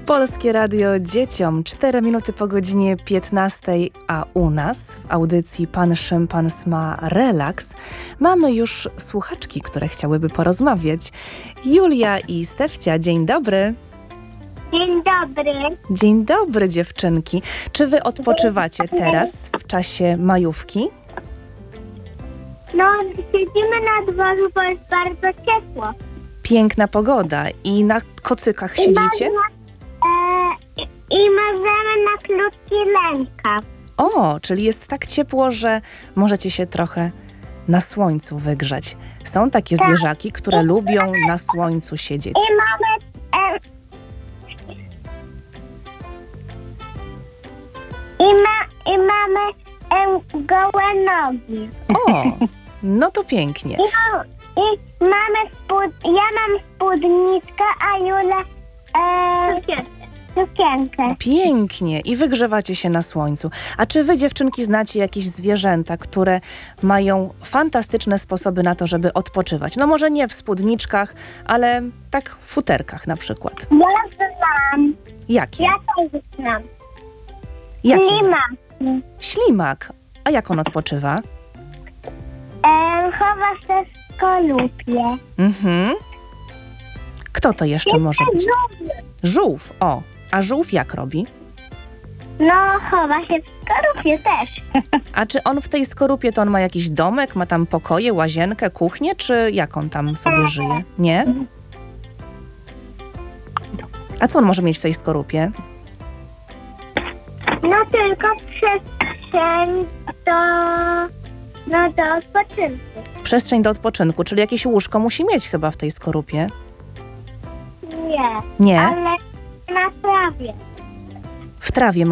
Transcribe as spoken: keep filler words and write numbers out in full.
Polskie Radio dzieciom, cztery minuty po godzinie piętnastej, a u nas w audycji Pan Szympans ma relaks. Mamy już słuchaczki, które chciałyby porozmawiać. Julia i Stefcia, dzień dobry. Dzień dobry. Dzień dobry, dziewczynki. Czy wy odpoczywacie teraz w czasie majówki? No, siedzimy na dworzu, bo jest bardzo ciepło. Piękna pogoda i na kocykach siedzicie? E, I możemy na krótki rękaw. O, czyli jest tak ciepło, że możecie się trochę na słońcu wygrzać. Są takie Tak. zwierzaki, które lubią na słońcu siedzieć. I mamy... E, i, ma, I mamy e, gołe nogi. O, no to pięknie. I, ma, i mamy spód, ja mam spódniczkę, a Jula e, sukienkę. Pięknie i wygrzewacie się na słońcu. A czy wy, dziewczynki, znacie jakieś zwierzęta, które mają fantastyczne sposoby na to, żeby odpoczywać? No może nie w spódniczkach, ale tak w futerkach na przykład. Ja znam. Jakie? Ja też znam. Jakie? Ślimak. Ślimak. A jak on odpoczywa? E, chowa się w skorupie. Mhm. Kto to jeszcze może być? Żółw. O, a żółw jak robi? No, chowa się w skorupie też. A czy on w tej skorupie, to on ma jakiś domek, ma tam pokoje, łazienkę, kuchnię, czy jak on tam sobie żyje? Nie? A co on może mieć w tej skorupie? No tylko przestrzeń do, no, do odpoczynku. Przestrzeń do odpoczynku, czyli jakieś łóżko musi mieć chyba w tej skorupie. Nie, Nie? ale na trawie. W trawie